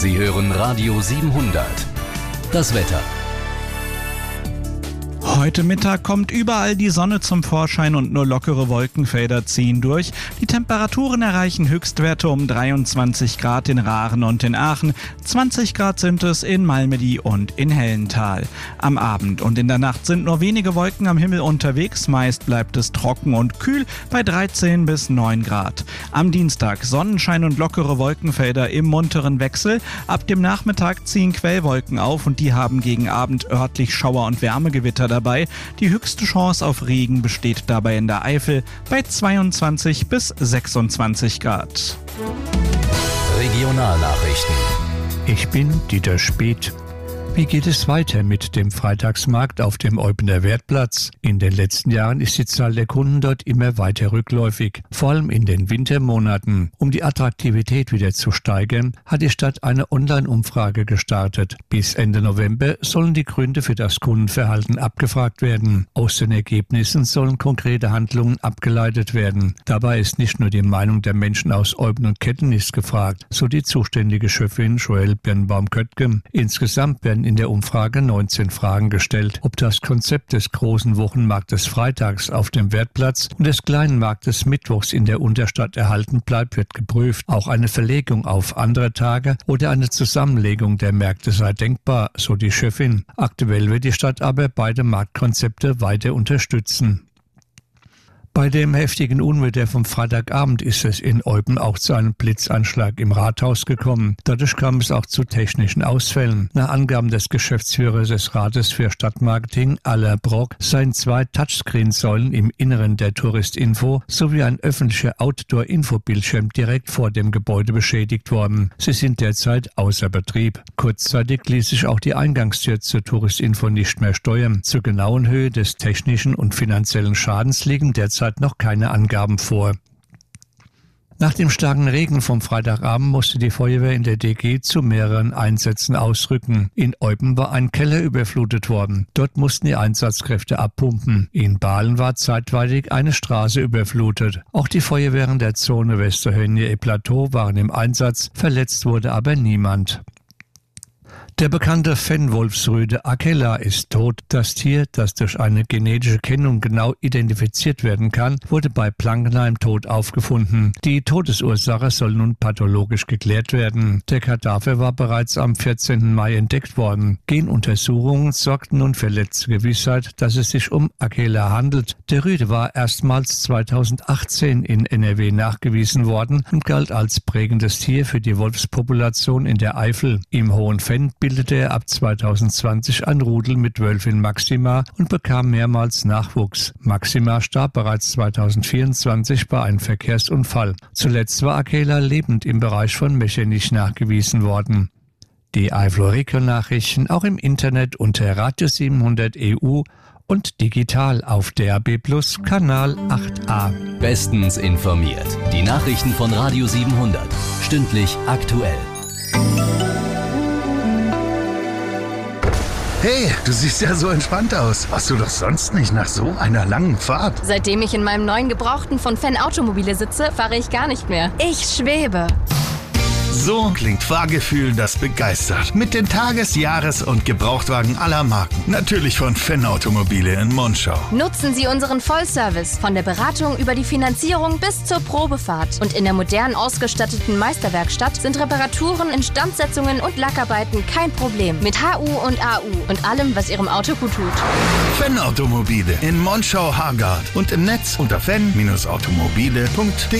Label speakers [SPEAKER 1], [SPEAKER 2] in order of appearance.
[SPEAKER 1] Sie hören Radio 700. Das Wetter.
[SPEAKER 2] Heute Mittag kommt überall die Sonne zum Vorschein und nur lockere Wolkenfelder ziehen durch. Die Temperaturen erreichen Höchstwerte um 23 Grad in Raaren und in Aachen. 20 Grad sind es in Malmedy und in Hellental. Am Abend und in der Nacht sind nur wenige Wolken am Himmel unterwegs. Meist bleibt es trocken und kühl bei 13 bis 9 Grad. Am Dienstag Sonnenschein und lockere Wolkenfelder im munteren Wechsel. Ab dem Nachmittag ziehen Quellwolken auf und die haben gegen Abend örtlich Schauer- und Wärmegewitter dabei. Die höchste Chance auf Regen besteht dabei in der Eifel bei 22 bis 26 Grad.
[SPEAKER 1] Regionalnachrichten.
[SPEAKER 3] Ich bin Dieter Speth. Wie geht es weiter mit dem Freitagsmarkt auf dem Eupener Wertplatz? In den letzten Jahren ist die Zahl der Kunden dort immer weiter rückläufig, vor allem in den Wintermonaten. Um die Attraktivität wieder zu steigern, hat die Stadt eine Online-Umfrage gestartet. Bis Ende November sollen die Gründe für das Kundenverhalten abgefragt werden. Aus den Ergebnissen sollen konkrete Handlungen abgeleitet werden. Dabei ist nicht nur die Meinung der Menschen aus Eupen und Kettenist gefragt, so die zuständige Chefin Joelle Birnbaum-Köttke. Insgesamt werden in der Umfrage 19 Fragen gestellt. Ob das Konzept des großen Wochenmarktes freitags auf dem Wertplatz und des kleinen Marktes mittwochs in der Unterstadt erhalten bleibt, wird geprüft. Auch eine Verlegung auf andere Tage oder eine Zusammenlegung der Märkte sei denkbar, so die Chefin. Aktuell wird die Stadt aber beide Marktkonzepte weiter unterstützen. Bei dem heftigen Unwetter vom Freitagabend ist es in Eupen auch zu einem Blitzanschlag im Rathaus gekommen. Dadurch kam es auch zu technischen Ausfällen. Nach Angaben des Geschäftsführers des Rates für Stadtmarketing, Alain Brock, seien 2 Touchscreen-Säulen im Inneren der Touristinfo sowie ein öffentlicher Outdoor-Info-Bildschirm direkt vor dem Gebäude beschädigt worden. Sie sind derzeit außer Betrieb. Kurzzeitig ließ sich auch die Eingangstür zur Touristinfo nicht mehr steuern. Zur genauen Höhe des technischen und finanziellen Schadens liegen derzeit noch keine Angaben vor. Nach dem starken Regen vom Freitagabend musste die Feuerwehr in der DG zu mehreren Einsätzen ausrücken. In Eupen war ein Keller überflutet worden. Dort mussten die Einsatzkräfte abpumpen. In Bahlen war zeitweilig eine Straße überflutet. Auch die Feuerwehren der Zone Westerhönje-Plateau waren im Einsatz. Verletzt wurde aber niemand. Der bekannte Fennwolfsrüde Akela ist tot. Das Tier, das durch eine genetische Kennung genau identifiziert werden kann, wurde bei Blankenheim tot aufgefunden. Die Todesursache soll nun pathologisch geklärt werden. Der Kadaver war bereits am 14. Mai entdeckt worden. Genuntersuchungen sorgten nun für letzte Gewissheit, dass es sich um Akela handelt. Der Rüde war erstmals 2018 in NRW nachgewiesen worden und galt als prägendes Tier für die Wolfspopulation in der Eifel. Im Hohen Fenn bildete er ab 2020 ein Rudel mit Wölfin Maxima und bekam mehrmals Nachwuchs. Maxima starb bereits 2024 bei einem Verkehrsunfall. Zuletzt war Akela lebend im Bereich von Mechernich nachgewiesen worden. Die Eifel-Region-Nachrichten auch im Internet unter Radio 700 EU und digital auf DAB+ Kanal 8a.
[SPEAKER 1] Bestens informiert. Die Nachrichten von Radio 700. Stündlich aktuell.
[SPEAKER 4] Hey, du siehst ja so entspannt aus. Warst du doch sonst nicht nach so einer langen Fahrt?
[SPEAKER 5] Seitdem ich in meinem neuen Gebrauchten von Fenn Automobile sitze, fahre ich gar nicht mehr. Ich schwebe.
[SPEAKER 4] So klingt Fahrgefühl, das begeistert. Mit den Tages-, Jahres- und Gebrauchtwagen aller Marken. Natürlich von Fenn Automobile in Monschau.
[SPEAKER 5] Nutzen Sie unseren Vollservice von der Beratung über die Finanzierung bis zur Probefahrt. Und in der modern ausgestatteten Meisterwerkstatt sind Reparaturen, Instandsetzungen und Lackarbeiten kein Problem. Mit HU und AU und allem, was Ihrem Auto gut tut.
[SPEAKER 4] Fenn Automobile in Monschau-Hargard und im Netz unter fenn-automobile.de.